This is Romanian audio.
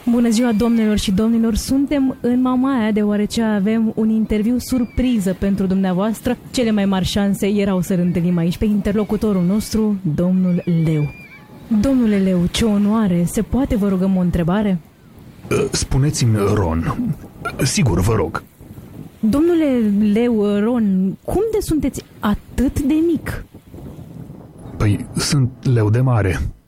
Bună ziua, domnilor și domnilor! Suntem în Mamaia deoarece avem un interviu surpriză pentru dumneavoastră. Cele mai mari șanse erau să-l întâlnim aici pe interlocutorul nostru, domnul Leu. Domnule Leu, ce onoare! Se poate, vă rugăm, o întrebare? Spuneți-mi, Ron. Sigur, vă rog. Domnule Leu, Ron, cum de sunteți atât de mic? Păi, sunt leu de mare.